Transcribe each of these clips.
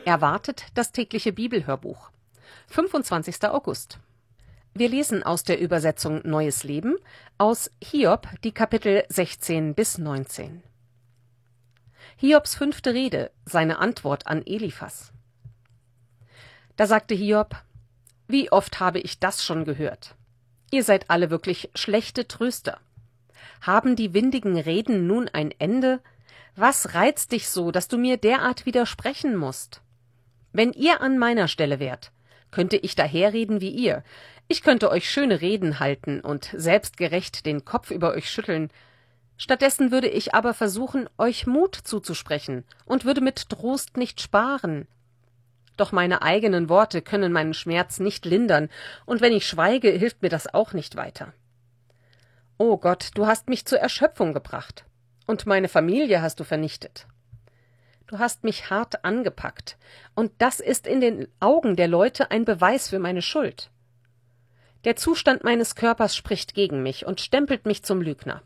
Erwartet das tägliche Bibelhörbuch. 25. August. Wir lesen aus der Übersetzung Neues Leben aus Hiob, die Kapitel 16 bis 19. Hiobs 5. Rede, seine Antwort an Eliphas. Da sagte Hiob: Wie oft habe ich das schon gehört? Ihr seid alle wirklich schlechte Tröster. Haben die windigen Reden nun ein Ende? Was reizt dich so, dass du mir derart widersprechen musst? Wenn ihr an meiner Stelle wärt, könnte ich daherreden wie ihr. Ich könnte euch schöne Reden halten und selbstgerecht den Kopf über euch schütteln. Stattdessen würde ich aber versuchen, euch Mut zuzusprechen und würde mit Trost nicht sparen. Doch meine eigenen Worte können meinen Schmerz nicht lindern, und wenn ich schweige, hilft mir das auch nicht weiter. O Gott, du hast mich zur Erschöpfung gebracht, und meine Familie hast du vernichtet. Du hast mich hart angepackt, und das ist in den Augen der Leute ein Beweis für meine Schuld. Der Zustand meines Körpers spricht gegen mich und stempelt mich zum Lügner.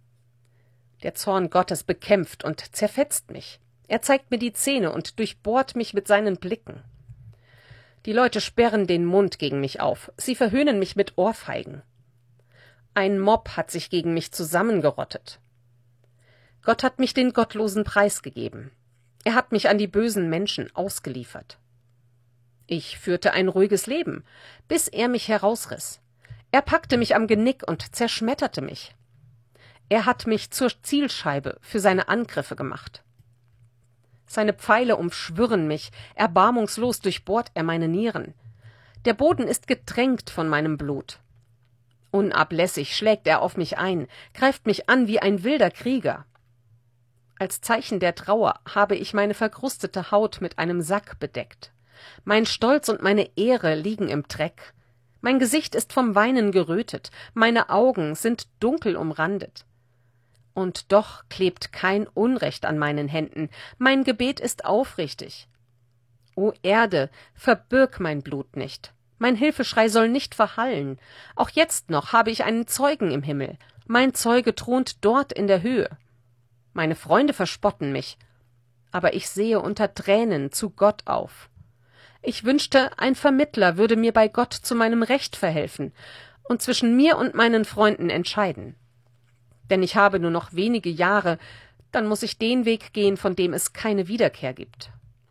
Der Zorn Gottes bekämpft und zerfetzt mich. Er zeigt mir die Zähne und durchbohrt mich mit seinen Blicken. Die Leute sperren den Mund gegen mich auf. Sie verhöhnen mich mit Ohrfeigen. Ein Mob hat sich gegen mich zusammengerottet. Gott hat mich den Gottlosen preisgegeben. Er hat mich an die bösen Menschen ausgeliefert. Ich führte ein ruhiges Leben, bis er mich herausriss. Er packte mich am Genick und zerschmetterte mich. Er hat mich zur Zielscheibe für seine Angriffe gemacht. Seine Pfeile umschwirren mich, erbarmungslos durchbohrt er meine Nieren. Der Boden ist getränkt von meinem Blut. Unablässig schlägt er auf mich ein, greift mich an wie ein wilder Krieger. Als Zeichen der Trauer habe ich meine verkrustete Haut mit einem Sack bedeckt. Mein Stolz und meine Ehre liegen im Dreck. Mein Gesicht ist vom Weinen gerötet, meine Augen sind dunkel umrandet. Und doch klebt kein Unrecht an meinen Händen, mein Gebet ist aufrichtig. O Erde, verbirg mein Blut nicht, mein Hilfeschrei soll nicht verhallen. Auch jetzt noch habe ich einen Zeugen im Himmel, mein Zeuge thront dort in der Höhe. Meine Freunde verspotten mich, aber ich sehe unter Tränen zu Gott auf. Ich wünschte, ein Vermittler würde mir bei Gott zu meinem Recht verhelfen und zwischen mir und meinen Freunden entscheiden. Denn ich habe nur noch wenige Jahre, dann muss ich den Weg gehen, von dem es keine Wiederkehr gibt.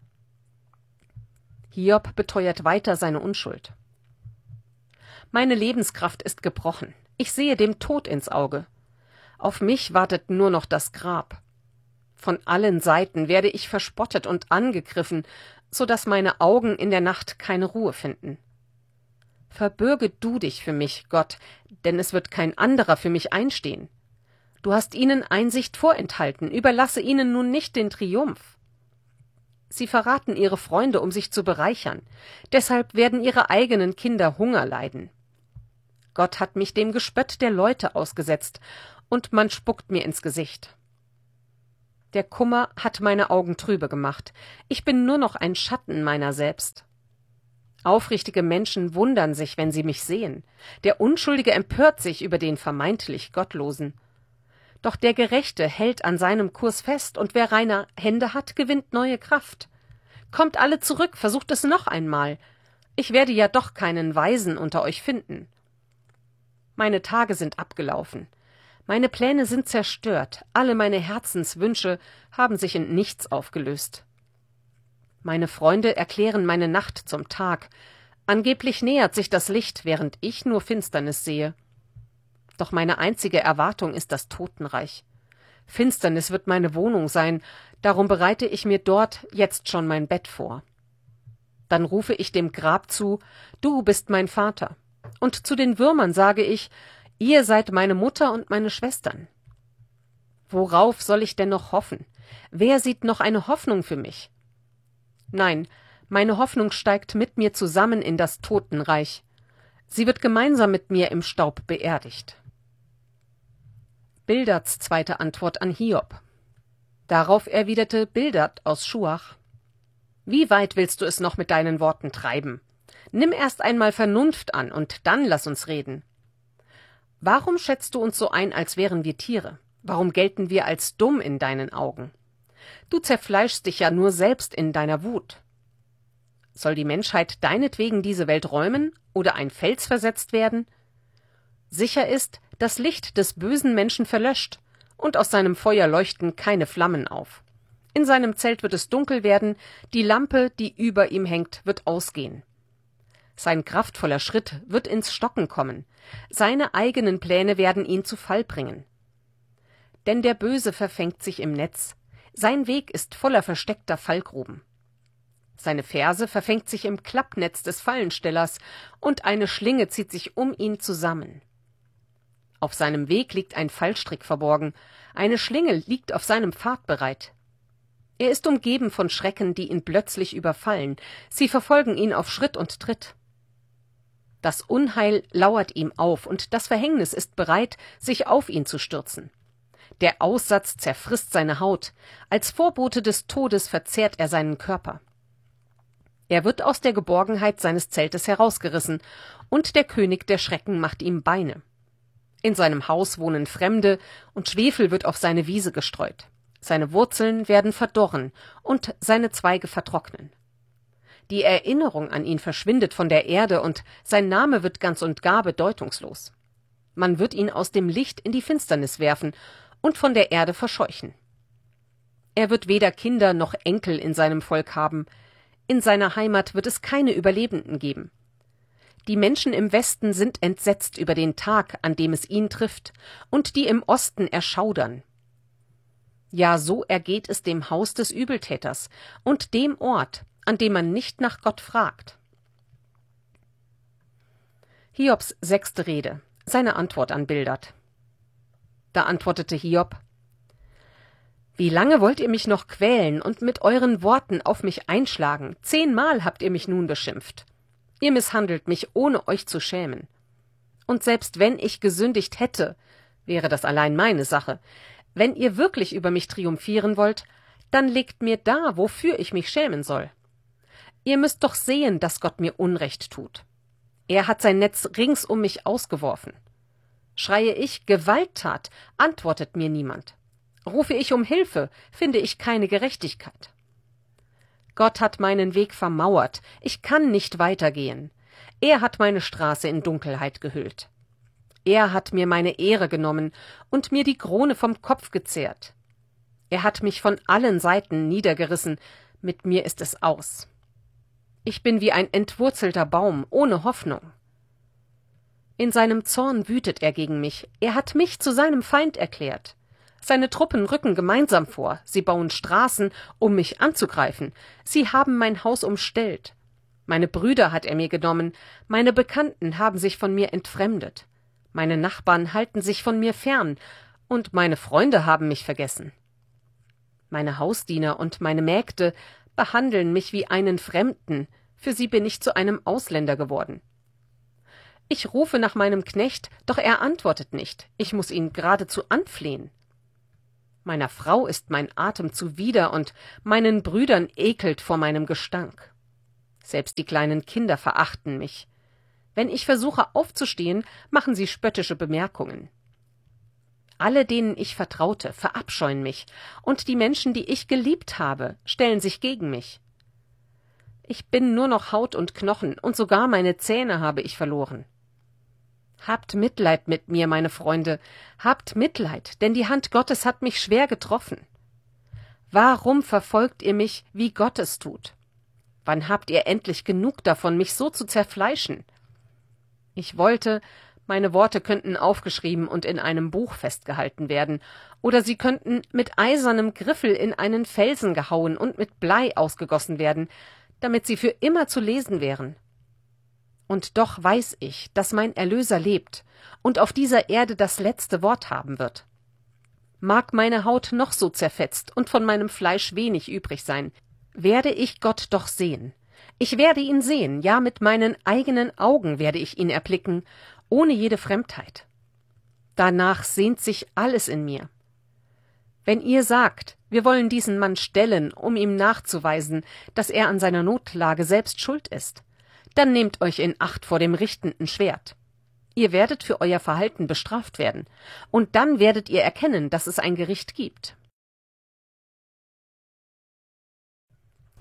Hiob beteuert weiter seine Unschuld. Meine Lebenskraft ist gebrochen. Ich sehe dem Tod ins Auge. Auf mich wartet nur noch das Grab. Von allen Seiten werde ich verspottet und angegriffen, so dass meine Augen in der Nacht keine Ruhe finden. Verbürge du dich für mich, Gott, denn es wird kein anderer für mich einstehen. Du hast ihnen Einsicht vorenthalten, überlasse ihnen nun nicht den Triumph. Sie verraten ihre Freunde, um sich zu bereichern, deshalb werden ihre eigenen Kinder Hunger leiden. Gott hat mich dem Gespött der Leute ausgesetzt, und man spuckt mir ins Gesicht. Der Kummer hat meine Augen trübe gemacht. Ich bin nur noch ein Schatten meiner selbst. Aufrichtige Menschen wundern sich, wenn sie mich sehen. Der Unschuldige empört sich über den vermeintlich Gottlosen. Doch der Gerechte hält an seinem Kurs fest, und wer reine Hände hat, gewinnt neue Kraft. Kommt alle zurück, versucht es noch einmal. Ich werde ja doch keinen Weisen unter euch finden. Meine Tage sind abgelaufen. Meine Pläne sind zerstört, alle meine Herzenswünsche haben sich in nichts aufgelöst. Meine Freunde erklären meine Nacht zum Tag. Angeblich nähert sich das Licht, während ich nur Finsternis sehe. Doch meine einzige Erwartung ist das Totenreich. Finsternis wird meine Wohnung sein, darum bereite ich mir dort jetzt schon mein Bett vor. Dann rufe ich dem Grab zu: Du bist mein Vater. Und zu den Würmern sage ich: Ihr seid meine Mutter und meine Schwestern. Worauf soll ich denn noch hoffen? Wer sieht noch eine Hoffnung für mich? Nein, meine Hoffnung steigt mit mir zusammen in das Totenreich. Sie wird gemeinsam mit mir im Staub beerdigt. Bildads zweite Antwort an Hiob. Darauf erwiderte Bildad aus Schuach: Wie weit willst du es noch mit deinen Worten treiben? Nimm erst einmal Vernunft an, und dann lass uns reden. Warum schätzt du uns so ein, als wären wir Tiere? Warum gelten wir als dumm in deinen Augen? Du zerfleischst dich ja nur selbst in deiner Wut. Soll die Menschheit deinetwegen diese Welt räumen oder ein Fels versetzt werden? Sicher ist, das Licht des bösen Menschen verlöscht, und aus seinem Feuer leuchten keine Flammen auf. In seinem Zelt wird es dunkel werden, die Lampe, die über ihm hängt, wird ausgehen. Sein kraftvoller Schritt wird ins Stocken kommen, seine eigenen Pläne werden ihn zu Fall bringen. Denn der Böse verfängt sich im Netz, sein Weg ist voller versteckter Fallgruben. Seine Ferse verfängt sich im Klappnetz des Fallenstellers, und eine Schlinge zieht sich um ihn zusammen. Auf seinem Weg liegt ein Fallstrick verborgen, eine Schlinge liegt auf seinem Pfad bereit. Er ist umgeben von Schrecken, die ihn plötzlich überfallen, sie verfolgen ihn auf Schritt und Tritt. Das Unheil lauert ihm auf, und das Verhängnis ist bereit, sich auf ihn zu stürzen. Der Aussatz zerfrisst seine Haut, als Vorbote des Todes verzehrt er seinen Körper. Er wird aus der Geborgenheit seines Zeltes herausgerissen, und der König der Schrecken macht ihm Beine. In seinem Haus wohnen Fremde, und Schwefel wird auf seine Wiese gestreut. Seine Wurzeln werden verdorren, und seine Zweige vertrocknen. Die Erinnerung an ihn verschwindet von der Erde, und sein Name wird ganz und gar bedeutungslos. Man wird ihn aus dem Licht in die Finsternis werfen und von der Erde verscheuchen. Er wird weder Kinder noch Enkel in seinem Volk haben. In seiner Heimat wird es keine Überlebenden geben. Die Menschen im Westen sind entsetzt über den Tag, an dem es ihn trifft, und die im Osten erschaudern. Ja, so ergeht es dem Haus des Übeltäters und dem Ort, an dem man nicht nach Gott fragt. Hiobs 6. Rede, seine Antwort an Bildad. Da antwortete Hiob: Wie lange wollt ihr mich noch quälen und mit euren Worten auf mich einschlagen? 10-mal habt ihr mich nun beschimpft. Ihr misshandelt mich, ohne euch zu schämen. Und selbst wenn ich gesündigt hätte, wäre das allein meine Sache. Wenn ihr wirklich über mich triumphieren wollt, dann legt mir dar, wofür ich mich schämen soll. Ihr müsst doch sehen, dass Gott mir Unrecht tut. Er hat sein Netz rings um mich ausgeworfen. Schreie ich Gewalttat, antwortet mir niemand. Rufe ich um Hilfe, finde ich keine Gerechtigkeit. Gott hat meinen Weg vermauert, ich kann nicht weitergehen. Er hat meine Straße in Dunkelheit gehüllt. Er hat mir meine Ehre genommen und mir die Krone vom Kopf gezehrt. Er hat mich von allen Seiten niedergerissen, mit mir ist es aus. Ich bin wie ein entwurzelter Baum, ohne Hoffnung. In seinem Zorn wütet er gegen mich, er hat mich zu seinem Feind erklärt. Seine Truppen rücken gemeinsam vor, sie bauen Straßen, um mich anzugreifen. Sie haben mein Haus umstellt. Meine Brüder hat er mir genommen, meine Bekannten haben sich von mir entfremdet. Meine Nachbarn halten sich von mir fern, und meine Freunde haben mich vergessen. Meine Hausdiener und meine Mägde behandeln mich wie einen Fremden, für sie bin ich zu einem Ausländer geworden. Ich rufe nach meinem Knecht, doch er antwortet nicht, ich muß ihn geradezu anflehen. Meiner Frau ist mein Atem zuwider, und meinen Brüdern ekelt vor meinem Gestank. Selbst die kleinen Kinder verachten mich. Wenn ich versuche aufzustehen, machen sie spöttische Bemerkungen. Alle, denen ich vertraute, verabscheuen mich, und die Menschen, die ich geliebt habe, stellen sich gegen mich. Ich bin nur noch Haut und Knochen, und sogar meine Zähne habe ich verloren. Habt Mitleid mit mir, meine Freunde, habt Mitleid, denn die Hand Gottes hat mich schwer getroffen. Warum verfolgt ihr mich, wie Gott es tut? Wann habt ihr endlich genug davon, mich so zu zerfleischen? Ich wollte, meine Worte könnten aufgeschrieben und in einem Buch festgehalten werden, oder sie könnten mit eisernem Griffel in einen Felsen gehauen und mit Blei ausgegossen werden, damit sie für immer zu lesen wären. Und doch weiß ich, dass mein Erlöser lebt und auf dieser Erde das letzte Wort haben wird. Mag meine Haut noch so zerfetzt und von meinem Fleisch wenig übrig sein, werde ich Gott doch sehen. Ich werde ihn sehen, ja, mit meinen eigenen Augen werde ich ihn erblicken, ohne jede Fremdheit. Danach sehnt sich alles in mir. Wenn ihr sagt, wir wollen diesen Mann stellen, um ihm nachzuweisen, dass er an seiner Notlage selbst schuld ist, dann nehmt euch in Acht vor dem richtenden Schwert. Ihr werdet für euer Verhalten bestraft werden, und dann werdet ihr erkennen, dass es ein Gericht gibt.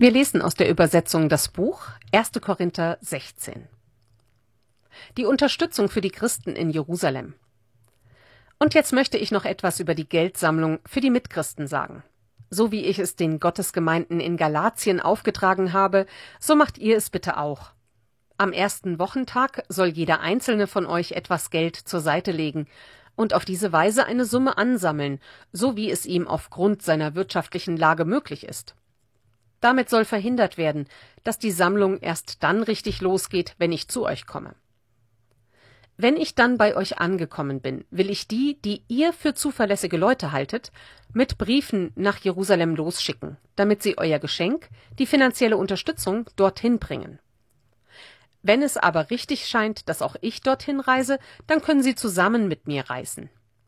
Wir lesen aus der Übersetzung das Buch 1. Korinther 16. Die Unterstützung für die Christen in Jerusalem. Und jetzt möchte ich noch etwas über die Geldsammlung für die Mitchristen sagen. So wie ich es den Gottesgemeinden in Galatien aufgetragen habe, so macht ihr es bitte auch. Am ersten Wochentag soll jeder einzelne von euch etwas Geld zur Seite legen und auf diese Weise eine Summe ansammeln, so wie es ihm aufgrund seiner wirtschaftlichen Lage möglich ist. Damit soll verhindert werden, dass die Sammlung erst dann richtig losgeht, wenn ich zu euch komme. Wenn ich dann bei euch angekommen bin, will ich die, die ihr für zuverlässige Leute haltet, mit Briefen nach Jerusalem losschicken, damit sie euer Geschenk, die finanzielle Unterstützung, dorthin bringen. Wenn es aber richtig scheint, dass auch ich dorthin reise, dann können sie zusammen mit mir reisen.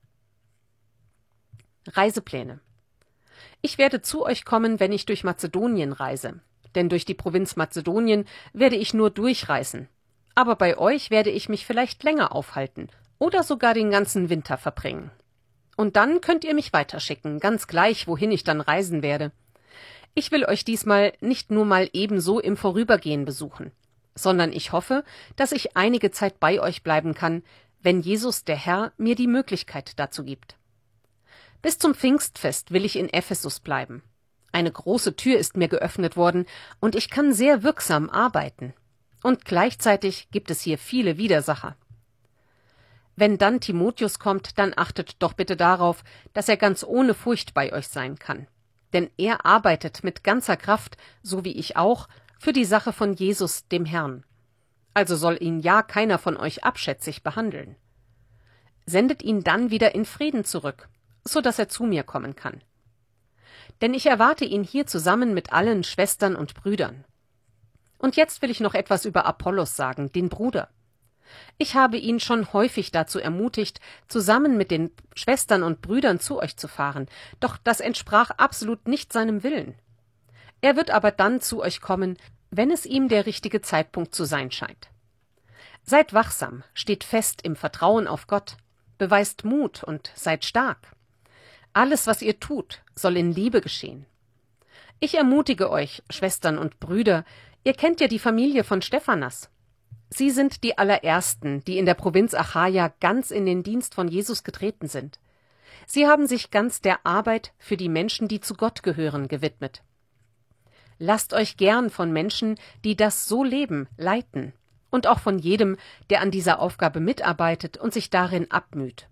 Reisepläne. Ich werde zu euch kommen, wenn ich durch Mazedonien reise, denn durch die Provinz Mazedonien werde ich nur durchreisen. Aber bei euch werde ich mich vielleicht länger aufhalten oder sogar den ganzen Winter verbringen. Und dann könnt ihr mich weiterschicken, ganz gleich, wohin ich dann reisen werde. Ich will euch diesmal nicht nur mal ebenso im Vorübergehen besuchen, sondern ich hoffe, dass ich einige Zeit bei euch bleiben kann, wenn Jesus der Herr mir die Möglichkeit dazu gibt. Bis zum Pfingstfest will ich in Ephesus bleiben. Eine große Tür ist mir geöffnet worden und ich kann sehr wirksam arbeiten. Und gleichzeitig gibt es hier viele Widersacher. Wenn dann Timotheus kommt, dann achtet doch bitte darauf, dass er ganz ohne Furcht bei euch sein kann. Denn er arbeitet mit ganzer Kraft, so wie ich auch, für die Sache von Jesus, dem Herrn. Also soll ihn ja keiner von euch abschätzig behandeln. Sendet ihn dann wieder in Frieden zurück, so dass er zu mir kommen kann. Denn ich erwarte ihn hier zusammen mit allen Schwestern und Brüdern. Und jetzt will ich noch etwas über Apollos sagen, den Bruder. Ich habe ihn schon häufig dazu ermutigt, zusammen mit den Schwestern und Brüdern zu euch zu fahren, doch das entsprach absolut nicht seinem Willen. Er wird aber dann zu euch kommen, wenn es ihm der richtige Zeitpunkt zu sein scheint. Seid wachsam, steht fest im Vertrauen auf Gott, beweist Mut und seid stark. Alles, was ihr tut, soll in Liebe geschehen. Ich ermutige euch, Schwestern und Brüder, ihr kennt ja die Familie von Stephanas. Sie sind die allerersten, die in der Provinz Achaia ganz in den Dienst von Jesus getreten sind. Sie haben sich ganz der Arbeit für die Menschen, die zu Gott gehören, gewidmet. Lasst euch gern von Menschen, die das so leben, leiten und auch von jedem, der an dieser Aufgabe mitarbeitet und sich darin abmüht.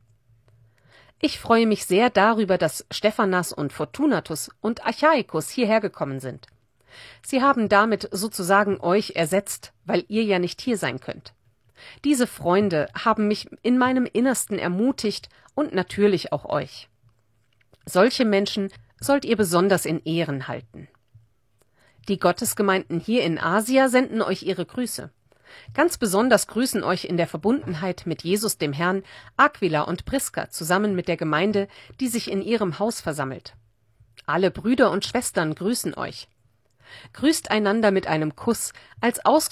Ich freue mich sehr darüber, dass Stephanas und Fortunatus und Achaicus hierher gekommen sind. Sie haben damit sozusagen euch ersetzt, weil ihr ja nicht hier sein könnt. Diese Freunde haben mich in meinem Innersten ermutigt und natürlich auch euch. Solche Menschen sollt ihr besonders in Ehren halten. Die Gottesgemeinden hier in Asia senden euch ihre Grüße. Ganz besonders grüßen euch in der Verbundenheit mit Jesus dem Herrn Aquila und Priska zusammen mit der Gemeinde, die sich in ihrem Haus versammelt. Alle Brüder und Schwestern grüßen euch. Grüßt einander mit einem Kuss als